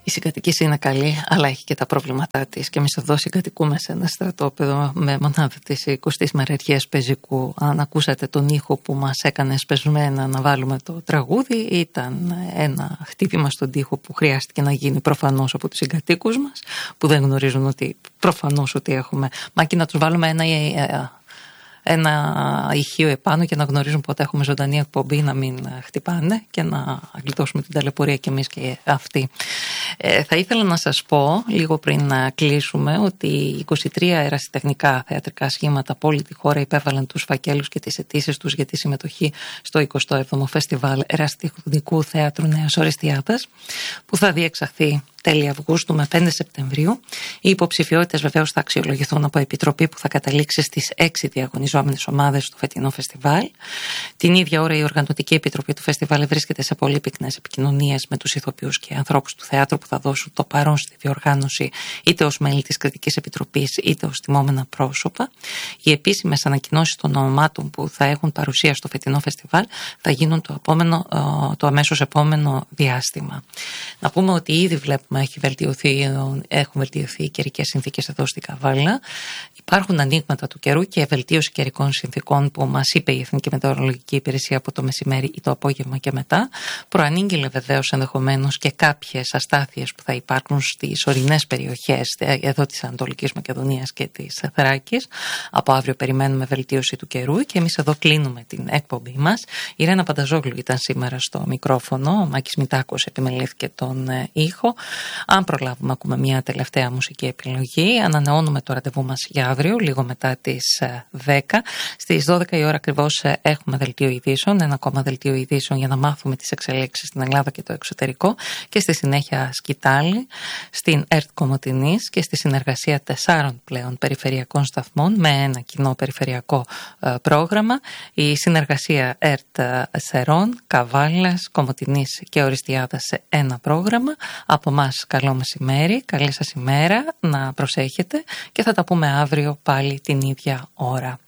Η συγκατοικήση είναι καλή, αλλά έχει και τα προβλήματά της. Και εμείς εδώ συγκατοικούμε σε ένα στρατόπεδο με μονάδα της 20ης Μεραιριές Πεζικού. Αν ακούσατε τον ήχο που μας έκανε σπεσμένα να βάλουμε το τραγούδι, ήταν ένα χτύπημα στον τοίχο που χρειάστηκε να γίνει προφανώς από τους συγκατοίκους μας, που δεν γνωρίζουν ότι προφανώς ότι έχουμε. Μάκη, να τους βάλουμε ένα ηχείο επάνω και να γνωρίζουν πότε έχουμε ζωντανή εκπομπή, να μην χτυπάνε και να γλιτώσουμε την ταλαιπωρία κι εμείς και αυτοί. Θα ήθελα να σας πω λίγο πριν να κλείσουμε ότι 23 ερασιτεχνικά θεατρικά σχήματα από όλη τη χώρα υπέβαλαν τους φακέλους και τις αιτήσεις τους για τη συμμετοχή στο 27ο Φεστιβάλ Ερασιτεχνικού Θέατρου Νέας Ορεστιάδας, που θα διεξαχθεί τέλη Αυγούστου με 5 Σεπτεμβρίου. Οι υποψηφιότητες βεβαίως θα αξιολογηθούν από επιτροπή που θα καταλήξει στις 6 διαγωνιζόμενες ομάδες του φετινού φεστιβάλ. Την ίδια ώρα η Οργανωτική Επιτροπή του Φεστιβάλ βρίσκεται σε πολύ πυκνές επικοινωνίες με τους ηθοποιούς και ανθρώπους του θεάτρου που θα δώσουν το παρόν στη διοργάνωση, είτε ως μέλη της Κριτικής Επιτροπής είτε ως τιμόμενα πρόσωπα. Οι επίσημες ανακοινώσεις των ονομάτων που θα έχουν παρουσία στο φετινό φεστιβάλ θα γίνουν το αμέσως επόμενο διάστημα. Να πούμε ότι ήδη βλέπουμε έχουν βελτιωθεί οι καιρικές συνθήκες εδώ στην Καβάλα. Υπάρχουν ανοίγματα του καιρού και βελτίωση καιρικών συνθήκων που μας είπε η Εθνική Μετεωρολογική Υπηρεσία από το μεσημέρι ή το απόγευμα και μετά. Προανήγγειλε βεβαίως ενδεχομένως και κάποιες αστάθειες που θα υπάρχουν στις ορεινές περιοχές εδώ της Ανατολικής Μακεδονίας και της Θράκης. Από αύριο περιμένουμε βελτίωση του καιρού και εμείς εδώ κλείνουμε την εκπομπή μας. Η Ρένα Πανταζόγλου ήταν σήμερα στο μικρόφωνο, ο Μάκης Μητάκος επιμελήθηκε τον ήχο. Αν προλάβουμε, ακούμε μια τελευταία μουσική επιλογή. Ανανεώνουμε το ραντεβού μας για αύριο, λίγο μετά τις 10. Στις 12 η ώρα ακριβώς έχουμε δελτίο ειδήσεων, ένα ακόμα δελτίο ειδήσεων για να μάθουμε τις εξελίξεις στην Ελλάδα και το εξωτερικό. Και στη συνέχεια σκητάλη στην ΕΡΤ Κομοτηνής και στη συνεργασία 4 πλέον περιφερειακών σταθμών με ένα κοινό περιφερειακό πρόγραμμα. Η συνεργασία ΕΡΤ Σερών, Καβάλας, Κομοτηνής και Οριστιάδας σε ένα πρόγραμμα. Από μας καλό μεσημέρι, καλή σας ημέρα, να προσέχετε και θα τα πούμε αύριο πάλι την ίδια ώρα.